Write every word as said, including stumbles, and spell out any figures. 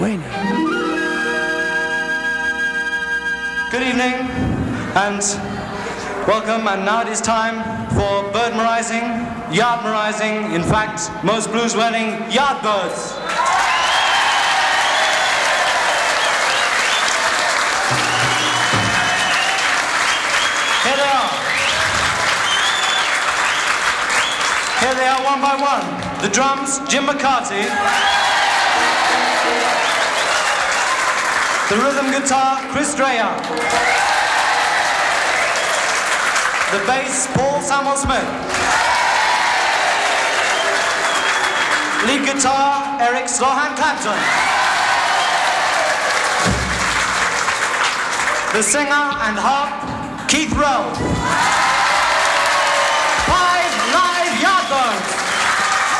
Bueno. Good evening and welcome, and now it is time for bird-merizing, yard-merizing, in fact, most blues wedding yard birds. Here they are. Here they are one by one. The drums, Jim McCarty. The rhythm guitar, Chris Dreyer. The bass, Paul Samuel Smith. Lead guitar, Eric Slohan Clapton. The singer and harp, Keith Rowe.